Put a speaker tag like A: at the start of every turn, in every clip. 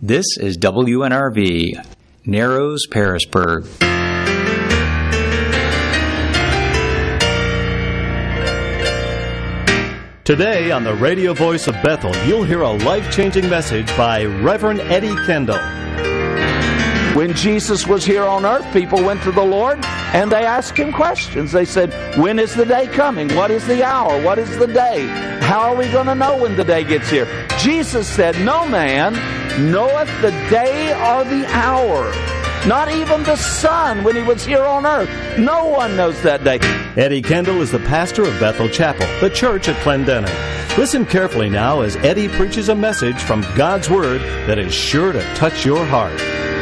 A: This is WNRV, Narrows, Pearisburg.
B: Today on the radio voice of Bethel, you'll hear a life-changing message by Reverend Eddie Kendall.
C: When Jesus was here on earth, people went to the Lord and they asked Him questions. They said, when is the day coming? What is the hour? What is the day? How are we going to know when the day gets here? Jesus said, no man knoweth the day or the hour. Not even the Son when He was here on earth. No one knows that day.
B: Eddie Kendall is the pastor of Bethel Chapel, the church at Clendenin. Listen carefully now as Eddie preaches a message from God's Word that is sure to touch your heart.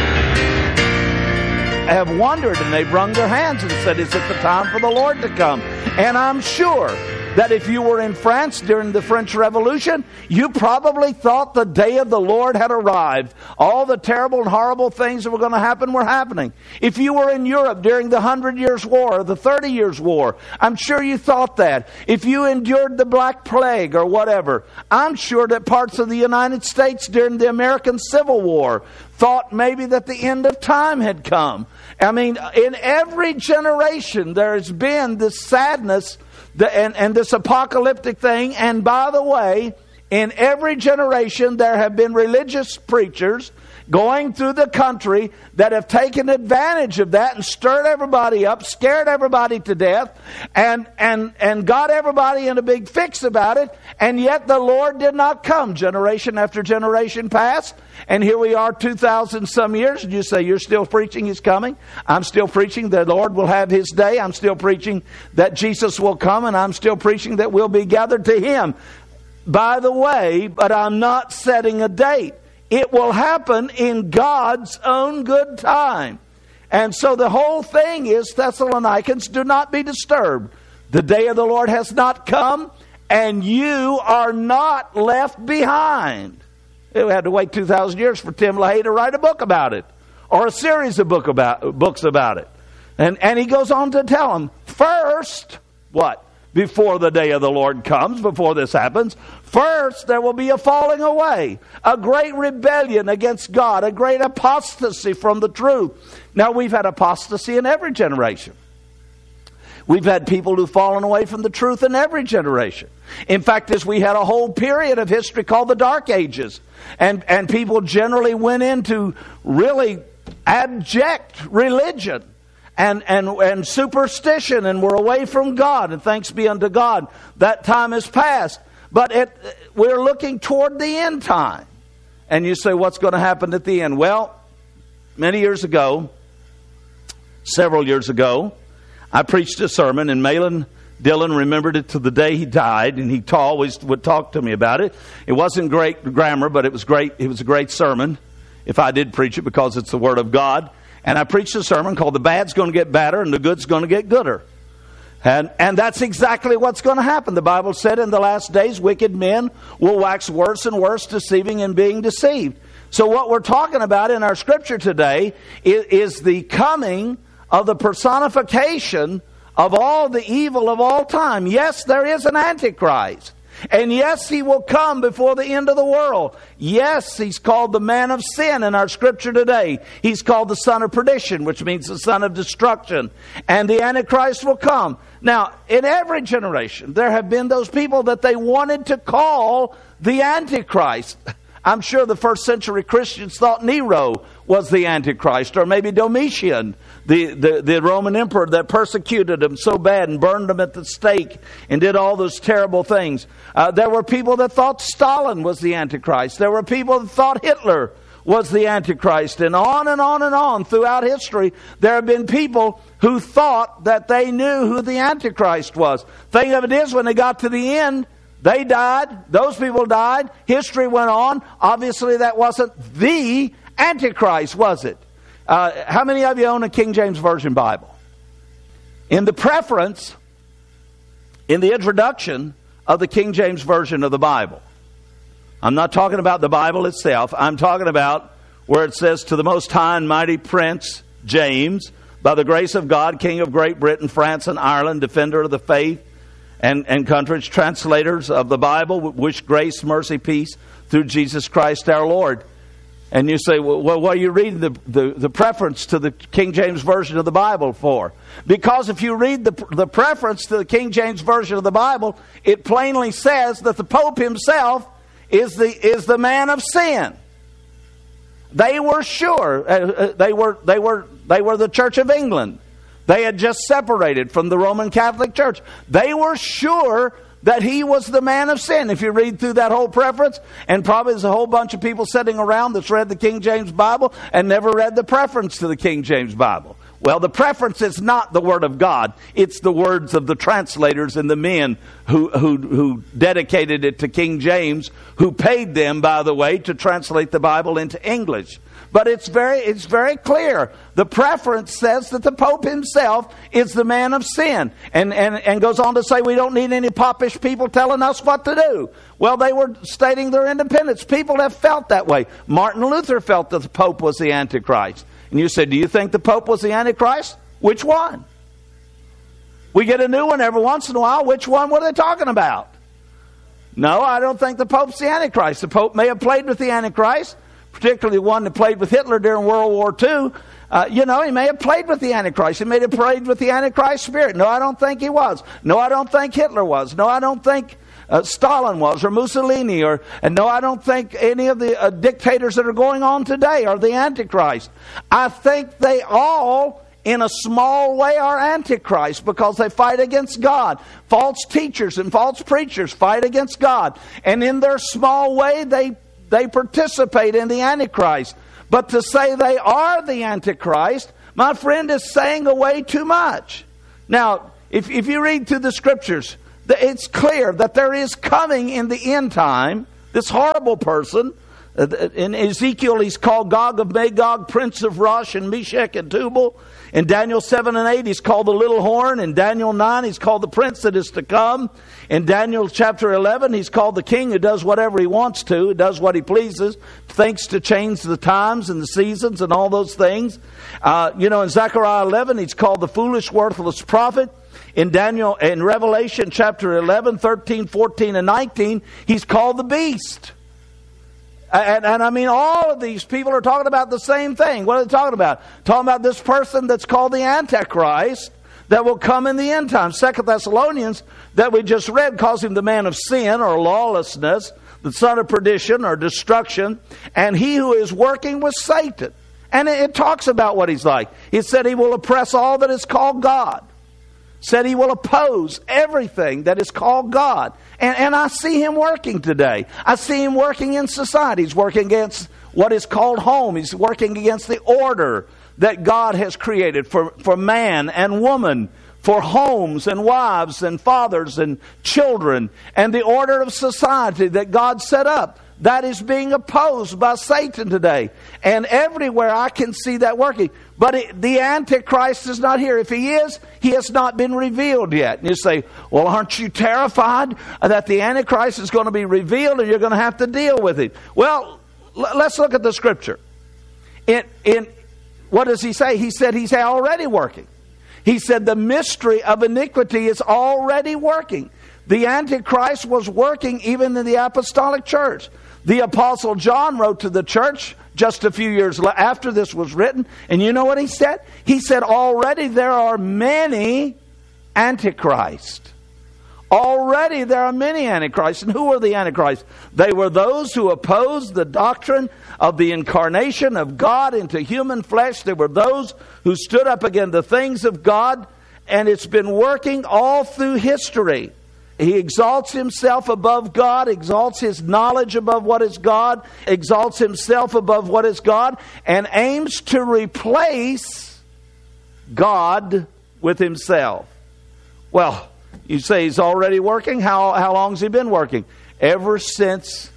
C: Have wondered, and they've wrung their hands and said, is it the time for the Lord to come? And I'm sure that if you were in France during the French Revolution, you probably thought the day of the Lord had arrived. All the terrible and horrible things that were going to happen were happening. If you were in Europe during the 100 Years' War or the 30 Years' War, I'm sure you thought that. If you endured the Black Plague or whatever, I'm sure that parts of the United States during the American Civil War thought maybe that the end of time had come. I mean, in every generation there has been this sadness and this apocalyptic thing. And by the way, in every generation there have been religious preachers going through the country that have taken advantage of that and stirred everybody up, scared everybody to death, and got everybody in a big fix about it. And yet the Lord did not come. Generation after generation passed, and here we are 2,000 some years, and you say, you're still preaching He's coming? I'm still preaching the Lord will have His day. I'm still preaching that Jesus will come, and I'm still preaching that we'll be gathered to Him. By the way, but I'm not setting a date. It will happen in God's own good time. And so the whole thing is, Thessalonians, do not be disturbed. The day of the Lord has not come, and you are not left behind. We had to wait 2,000 years for Tim LaHaye to write a book about it, or a series of books about it. And he goes on to tell them, first, what? Before the day of the Lord comes, before this happens, first there will be a falling away, a great rebellion against God, a great apostasy from the truth. Now, we've had apostasy in every generation. We've had people who've fallen away from the truth in every generation. In fact, we had a whole period of history called the Dark Ages. And people generally went into really abject religion and superstition, and we're away from God, and thanks be unto God, that time has passed. But we're looking toward the end time. And you say, what's going to happen at the end? Well, many years ago, several years ago, I preached a sermon, and Malin Dillon remembered it to the day he died, and he always would talk to me about it. It wasn't great grammar, but it was great. It was a great sermon, if I did preach it, because it's the Word of God. And I preached a sermon called The Bad's Going to Get Badder and the Good's Going to Get Gooder. And that's exactly what's going to happen. The Bible said in the last days, wicked men will wax worse and worse, deceiving and being deceived. So what we're talking about in our scripture today is the coming of the personification of all the evil of all time. Yes, there is an Antichrist. And yes, he will come before the end of the world. Yes, he's called the man of sin in our scripture today. He's called the son of perdition, which means the son of destruction. And the Antichrist will come. Now, in every generation, there have been those people that they wanted to call the Antichrist. I'm sure the first century Christians thought Nero was the Antichrist, or maybe Domitian, the Roman emperor that persecuted them so bad and burned them at the stake and did all those terrible things. There were people that thought Stalin was the Antichrist. There were people that thought Hitler was the Antichrist. And on and on and on throughout history, there have been people who thought that they knew who the Antichrist was. Thing of it is, when they got to the end, they died. Those people died. History went on. Obviously, that wasn't the Antichrist, was it? How many of you own a King James Version Bible? In the preference, in the introduction of the King James Version of the Bible, I'm not talking about the Bible itself. I'm talking about where it says, to the most high and mighty Prince James, by the grace of God, King of Great Britain, France, and Ireland, defender of the faith, and countries, translators of the Bible, wish grace, mercy, peace through Jesus Christ our Lord. And you say, well, what are you reading the preference to the King James Version of the Bible for? Because if you read the preference to the King James Version of the Bible, it plainly says that the Pope himself is the man of sin. They were sure. They were the Church of England. They had just separated from the Roman Catholic Church. They were sure that he was the man of sin. If you read through that whole preference, and probably there's a whole bunch of people sitting around that's read the King James Bible and never read the preference to the King James Bible. Well, the preference is not the Word of God. It's the words of the translators and the men who dedicated it to King James, who paid them, by the way, to translate the Bible into English. But it's very clear. The preference says that the Pope himself is the man of sin. And goes on to say we don't need any popish people telling us what to do. Well, they were stating their independence. People have felt that way. Martin Luther felt that the Pope was the Antichrist. And you said, do you think the Pope was the Antichrist? Which one? We get a new one every once in a while. Which one were they talking about? No, I don't think the Pope's the Antichrist. The Pope may have played with the Antichrist, particularly one that played with Hitler during World War II. He may have played with the Antichrist. He may have played with the Antichrist spirit. No, I don't think he was. No, I don't think Hitler was. No, I don't think Stalin was, or Mussolini, and no, I don't think any of the dictators that are going on today are the Antichrist. I think they all, in a small way, are Antichrist because they fight against God. False teachers and false preachers fight against God. And in their small way, they participate in the Antichrist. But to say they are the Antichrist, my friend, is saying away too much. Now, if you read through the Scriptures, it's clear that there is coming in the end time this horrible person. In Ezekiel, he's called Gog of Magog, Prince of Rosh and Meshech and Tubal. In Daniel 7 and 8, he's called the little horn. In Daniel 9, he's called the prince that is to come. In Daniel chapter 11, he's called the king who does whatever he wants to, does what he pleases, thinks to change the times and the seasons and all those things. In Zechariah 11, he's called the foolish, worthless prophet. In Revelation chapter 11, 13, 14, and 19, he's called the beast. And I mean, all of these people are talking about the same thing. What are they talking about? Talking about this person that's called the Antichrist that will come in the end time. 2 Thessalonians, that we just read, calls him the man of sin or lawlessness, the son of perdition or destruction, and he who is working with Satan. And it talks about what he's like. It said he will oppress all that is called God. Said he will oppose everything that is called God. And I see him working today. I see him working in society. He's working against what is called home. He's working against the order that God has created for man and woman, for homes and wives and fathers and children, and the order of society that God set up. That is being opposed by Satan today. And everywhere I can see that working. But the Antichrist is not here. If he is, he has not been revealed yet. And you say, well, aren't you terrified that the Antichrist is going to be revealed and you're going to have to deal with it? Well, let's look at the Scripture. What does he say? He said he's already working. He said the mystery of iniquity is already working. The Antichrist was working even in the apostolic church. The Apostle John wrote to the church just a few years after this was written. And you know what he said? He said, already there are many Antichrists. Already there are many Antichrists. And who were the Antichrists? They were those who opposed the doctrine of the incarnation of God into human flesh. They were those who stood up against the things of God. And it's been working all through history. He exalts himself above God, exalts his knowledge above what is God, exalts himself above what is God, and aims to replace God with himself. Well, you say he's already working? How long has he been working? Ever since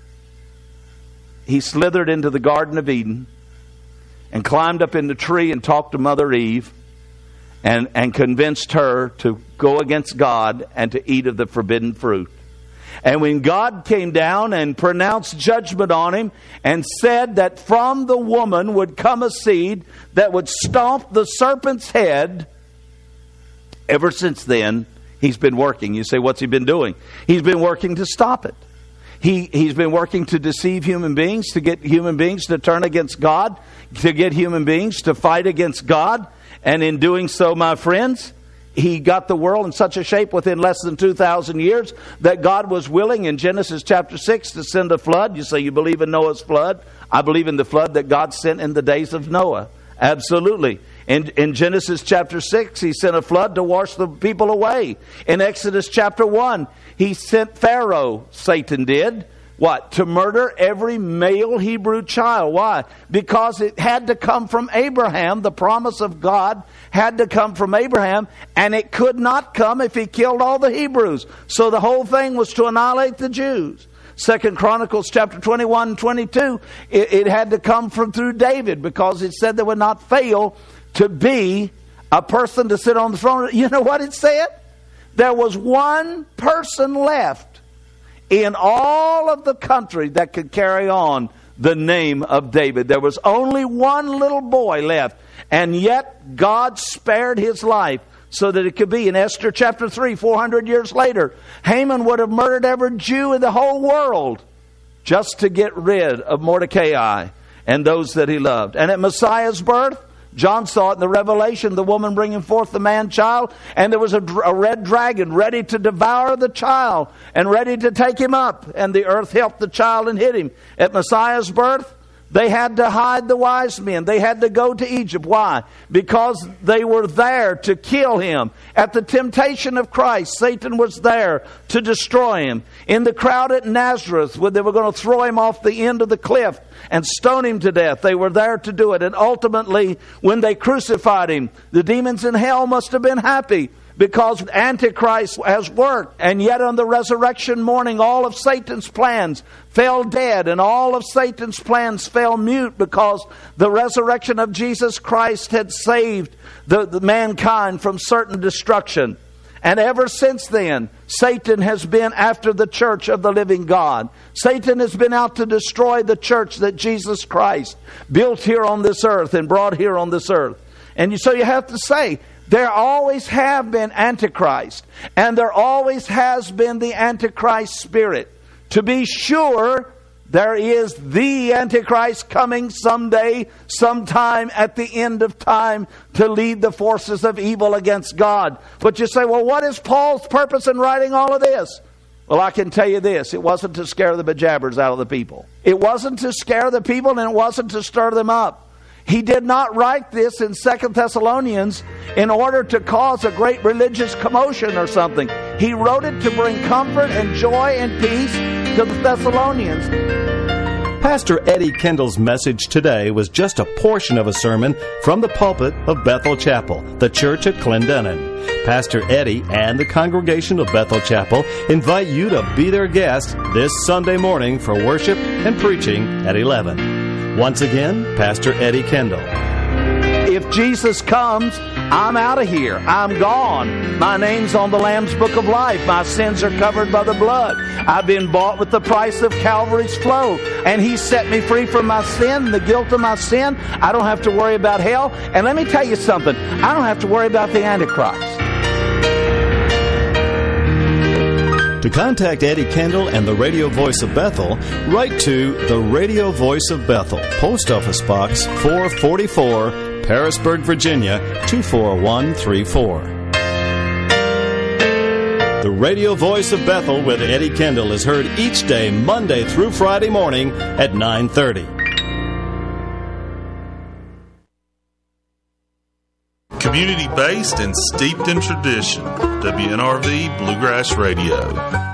C: he slithered into the Garden of Eden and climbed up in the tree and talked to Mother Eve and convinced her to go against God and to eat of the forbidden fruit. And when God came down and pronounced judgment on him and said that from the woman would come a seed that would stomp the serpent's head, ever since then, he's been working. You say, what's he been doing? He's been working to stop it. He's been working to deceive human beings, to get human beings to turn against God, to get human beings to fight against God. And in doing so, my friends, he got the world in such a shape within less than 2,000 years that God was willing in Genesis chapter 6 to send a flood. You say you believe in Noah's flood? I believe in the flood that God sent in the days of Noah. Absolutely. In Genesis chapter 6, he sent a flood to wash the people away. In Exodus chapter 1, he sent Pharaoh, Satan did, what? To murder every male Hebrew child. Why? Because it had to come from Abraham. The promise of God had to come from Abraham, and it could not come if he killed all the Hebrews. So the whole thing was to annihilate the Jews. 2 Chronicles chapter 21 and 22, it had to come through David, because it said there would not fail to be a person to sit on the throne. You know what it said? There was one person left in all of the country that could carry on the name of David. There was only one little boy left, and yet God spared his life so that it could be. In Esther chapter 3, 400 years later, Haman would have murdered every Jew in the whole world just to get rid of Mordecai and those that he loved. And at Messiah's birth, John saw it in the Revelation, the woman bringing forth the man-child, and there was a red dragon ready to devour the child and ready to take him up. And the earth helped the child and hid him. At Messiah's birth, they had to hide the wise men. They had to go to Egypt. Why? Because they were there to kill him. At the temptation of Christ, Satan was there to destroy him. In the crowd at Nazareth, when they were going to throw him off the end of the cliff and stone him to death, they were there to do it. And ultimately, when they crucified him, the demons in hell must have been happy, because Antichrist has worked. And yet on the resurrection morning, all of Satan's plans fell dead, and all of Satan's plans fell mute, because the resurrection of Jesus Christ had saved the mankind from certain destruction. And ever since then, Satan has been after the church of the living God. Satan has been out to destroy the church that Jesus Christ built here on this earth and brought here on this earth. And so you have to say, there always have been Antichrist, and there always has been the Antichrist spirit. To be sure, there is the Antichrist coming someday, sometime at the end of time, to lead the forces of evil against God. But you say, well, what is Paul's purpose in writing all of this? Well, I can tell you this. It wasn't to scare the bejabbers out of the people. It wasn't to scare the people, and it wasn't to stir them up. He did not write this in 2 Thessalonians in order to cause a great religious commotion or something. He wrote it to bring comfort and joy and peace to the Thessalonians.
B: Pastor Eddie Kendall's message today was just a portion of a sermon from the pulpit of Bethel Chapel, the church at Clendenin. Pastor Eddie and the congregation of Bethel Chapel invite you to be their guest this Sunday morning for worship and preaching at 11. Once again, Pastor Eddie Kendall.
C: If Jesus comes, I'm out of here. I'm gone. My name's on the Lamb's Book of Life. My sins are covered by the blood. I've been bought with the price of Calvary's flow. And He set me free from my sin, the guilt of my sin. I don't have to worry about hell. And let me tell you something. I don't have to worry about the Antichrist.
B: To contact Eddie Kendall and the Radio Voice of Bethel, write to the Radio Voice of Bethel, Post Office Box 444, Parisburg, Virginia 24134. The Radio Voice of Bethel with Eddie Kendall is heard each day, Monday through Friday morning at 9:30.
D: Community-based and steeped in tradition. WNRV Bluegrass Radio.